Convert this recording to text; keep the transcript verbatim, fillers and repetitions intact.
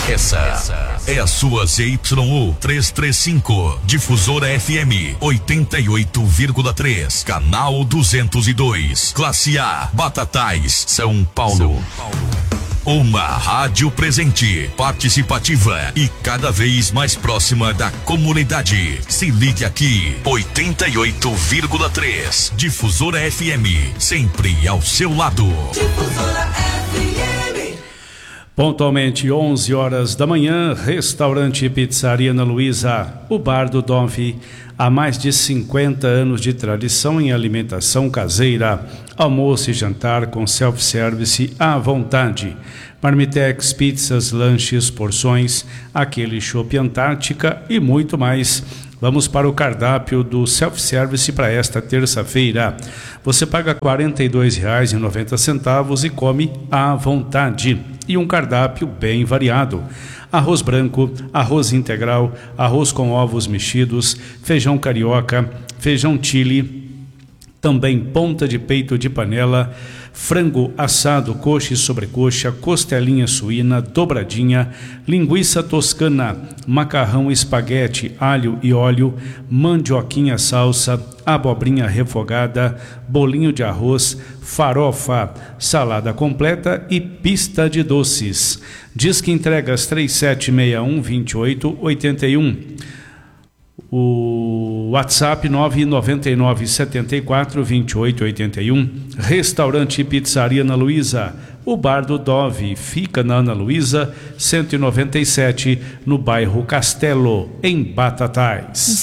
Essa é a sua Z Y U trezentos e trinta e cinco, Difusora F M oitenta e oito vírgula três, canal duzentos e dois, classe A, Batatais, São Paulo. Uma rádio presente, participativa e cada vez mais próxima da comunidade. Se ligue aqui, oitenta e oito vírgula três, Difusora F M, sempre ao seu lado. Difusora F M. Pontualmente onze horas da manhã, restaurante e pizzaria Ana Luísa, o Bar do Dove, há mais de cinquenta anos de tradição em alimentação caseira, almoço e jantar com self-service à vontade, marmitex, pizzas, lanches, porções, aquele chopp Antártica e muito mais. Vamos para o cardápio do self-service para esta terça-feira. Você paga quarenta e dois reais e noventa centavos e come à vontade. E um cardápio bem variado: arroz branco, arroz integral, arroz com ovos mexidos, feijão carioca, feijão chile, também ponta de peito de panela, frango assado, coxa e sobrecoxa, costelinha suína, dobradinha, linguiça toscana, macarrão espaguete, alho e óleo, mandioquinha salsa, abobrinha refogada, bolinho de arroz, farofa, salada completa e pista de doces. Diz que entregas três sete seis um, dois oito oito um. O WhatsApp nove nove nove sete quatro, dois oito oito um. Restaurante e pizzaria Ana Luísa, o Bar do Dove, fica na Ana Luísa cento e noventa e sete, no bairro Castelo, em Batatais.